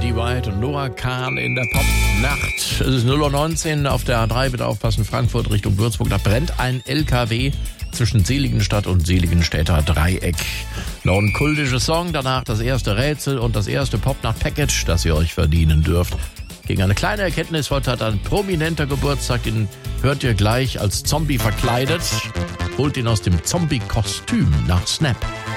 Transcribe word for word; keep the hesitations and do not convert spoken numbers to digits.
Dee White und Noah Kahan in der Popnacht. Es ist null Uhr neunzehn auf der A drei, bitte aufpassen, Frankfurt Richtung Würzburg. Da brennt ein L K W zwischen Seligenstadt und Seligenstädter Dreieck. Noch ein kultischer Song, danach das erste Rätsel und das erste Popnacht-Package, das ihr euch verdienen dürft. Gegen eine kleine Erkenntnis, heute hat ein prominenter Geburtstag, den hört ihr gleich als Zombie verkleidet. Holt ihn aus dem Zombie-Kostüm nach Snap.